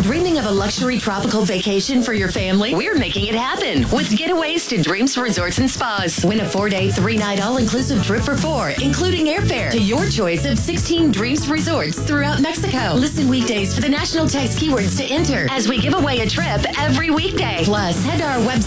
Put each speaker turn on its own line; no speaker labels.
Dreaming of a luxury tropical vacation for your family? We're making it happen with Getaways to Dreams Resorts and Spas. Win a 4-day, 3-night all-inclusive trip for 4, including airfare to your choice of 16 Dreams Resorts throughout Mexico. Listen weekdays for the national text keywords to enter as we give away a trip every weekday. Plus, head to our website